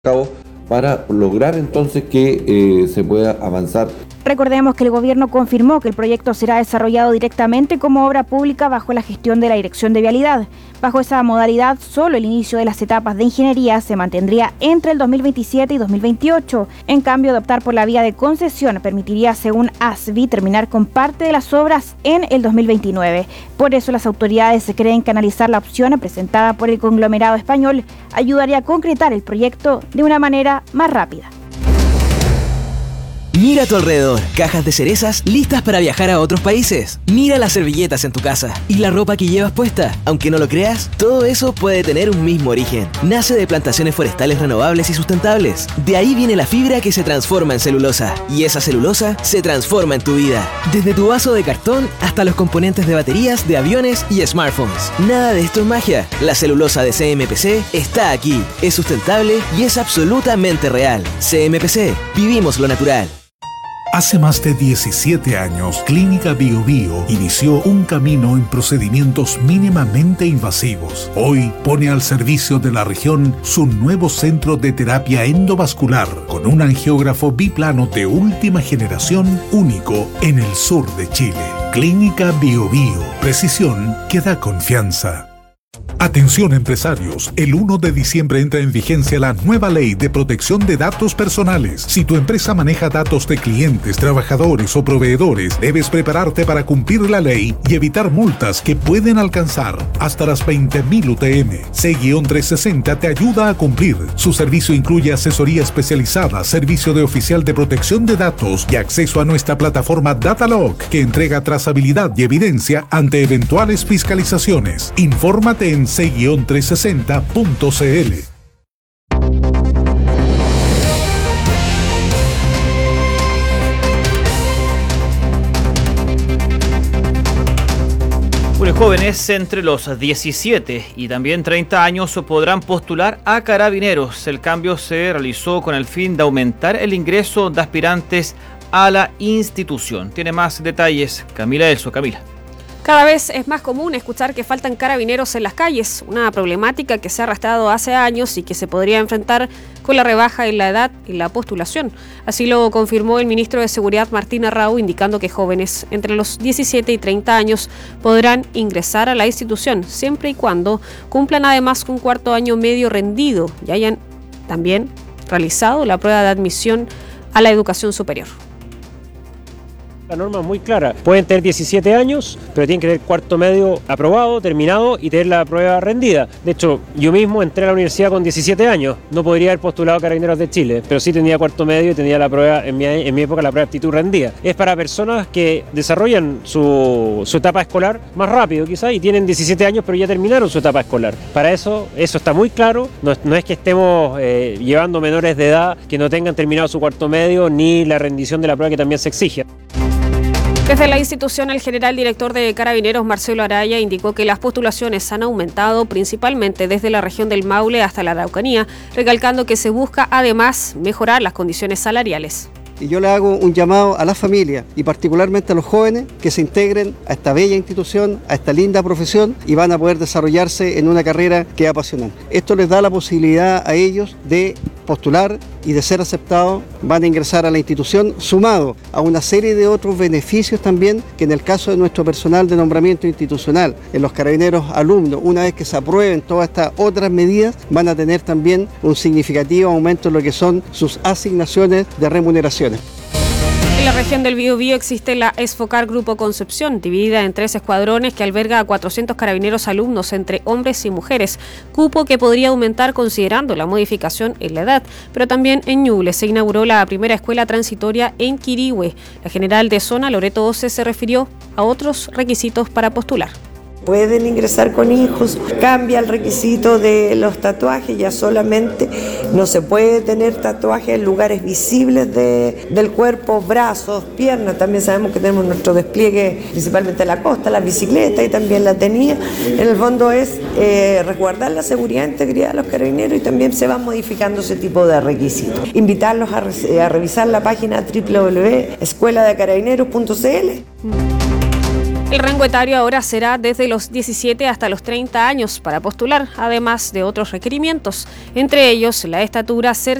cabo para lograr entonces que se pueda avanzar. Recordemos que el gobierno confirmó que el proyecto será desarrollado directamente como obra pública bajo la gestión de la Dirección de Vialidad. Bajo esa modalidad, solo el inicio de las etapas de ingeniería se mantendría entre el 2027 y 2028. En cambio, de optar por la vía de concesión permitiría, según ASBI, terminar con parte de las obras en el 2029. Por eso las autoridades creen que analizar la opción presentada por el conglomerado español ayudaría a concretar el proyecto de una manera más rápida. Mira a tu alrededor, cajas de cerezas listas para viajar a otros países. Mira las servilletas en tu casa y la ropa que llevas puesta. Aunque no lo creas, todo eso puede tener un mismo origen. Nace de plantaciones forestales renovables y sustentables. De ahí viene la fibra que se transforma en celulosa. Y esa celulosa se transforma en tu vida. Desde tu vaso de cartón hasta los componentes de baterías, de aviones y smartphones. Nada de esto es magia. La celulosa de CMPC está aquí. Es sustentable y es absolutamente real. CMPC. Vivimos lo natural. Hace más de 17 años, Clínica BioBio inició un camino en procedimientos mínimamente invasivos. Hoy pone al servicio de la región su nuevo centro de terapia endovascular con un angiógrafo biplano de última generación único en el sur de Chile. Clínica BioBio. Precisión que da confianza. Atención empresarios, el 1 de diciembre entra en vigencia la nueva ley de protección de datos personales. Si tu empresa maneja datos de clientes, trabajadores o proveedores, debes prepararte para cumplir la ley y evitar multas que pueden alcanzar hasta las 20.000 UTM. C-360 te ayuda a cumplir. Su servicio incluye asesoría especializada, servicio de oficial de protección de datos y acceso a nuestra plataforma Datalog, que entrega trazabilidad y evidencia ante eventuales fiscalizaciones. Infórmate en c-360.cl. Los jóvenes entre los 17 y también 30 años podrán postular a Carabineros. El cambio se realizó con el fin de aumentar el ingreso de aspirantes a la institución. Tiene más detalles Camila Elso. Camila. Cada vez es más común escuchar que faltan carabineros en las calles, una problemática que se ha arrastrado hace años y que se podría enfrentar con la rebaja en la edad y la postulación. Así lo confirmó el ministro de Seguridad Martín Arrau, indicando que jóvenes entre los 17 y 30 años podrán ingresar a la institución, siempre y cuando cumplan además un cuarto año medio rendido y hayan también realizado la prueba de admisión a la educación superior. La norma es muy clara. Pueden tener 17 años, pero tienen que tener cuarto medio aprobado, terminado y tener la prueba rendida. De hecho, yo mismo entré a la universidad con 17 años. No podría haber postulado a Carabineros de Chile, pero sí tenía cuarto medio y tenía la prueba, en mi época, la prueba de aptitud rendida. Es para personas que desarrollan su etapa escolar más rápido, quizás, y tienen 17 años, pero ya terminaron su etapa escolar. Para eso está muy claro. No es que estemos llevando menores de edad que no tengan terminado su cuarto medio, ni la rendición de la prueba que también se exige. Desde la institución, el general director de Carabineros, Marcelo Araya, indicó que las postulaciones han aumentado principalmente desde la región del Maule hasta la Araucanía, recalcando que se busca además mejorar las condiciones salariales. Y yo le hago un llamado a las familias y particularmente a los jóvenes que se integren a esta bella institución, a esta linda profesión y van a poder desarrollarse en una carrera que es apasionante. Esto les da la posibilidad a ellos de postular y de ser aceptados, van a ingresar a la institución sumado a una serie de otros beneficios también que en el caso de nuestro personal de nombramiento institucional, en los carabineros alumnos, una vez que se aprueben todas estas otras medidas, van a tener también un significativo aumento en lo que son sus asignaciones de remuneraciones. En la región del Biobío existe la ESFOCAR Grupo Concepción, dividida en 3 escuadrones que alberga a 400 carabineros alumnos entre hombres y mujeres, cupo que podría aumentar considerando la modificación en la edad. Pero también en Ñuble se inauguró la primera escuela transitoria en Quirihue. La general de zona, Loreto Oce, se refirió a otros requisitos para postular. Pueden ingresar con hijos, cambia el requisito de los tatuajes, ya solamente no se puede tener tatuajes en lugares visibles del cuerpo, brazos, piernas. También sabemos que tenemos nuestro despliegue principalmente en la costa, la bicicleta y también la tenía. En el fondo es resguardar la seguridad e integridad de los carabineros y también se van modificando ese tipo de requisitos. Invitarlos a revisar la página www.escueladecarabineros.cl. El rango etario ahora será desde los 17 hasta los 30 años para postular, además de otros requerimientos, entre ellos la estatura ser